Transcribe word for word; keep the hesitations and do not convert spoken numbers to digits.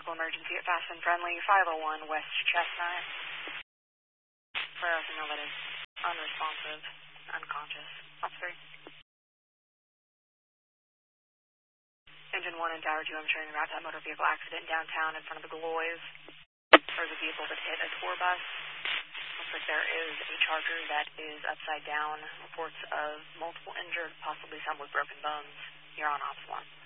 medical emergency at Fast and Friendly, five oh one West Chestnut. For us to know that is unresponsive, unconscious. Ops three. Engine one and Tower two, I'm showing a route motor vehicle accident downtown in front of the Galois. There's a vehicle that hit a tour bus. Looks like there is a Charger that is upside down. Reports of multiple injured, possibly some with broken bones. You're on Ops one.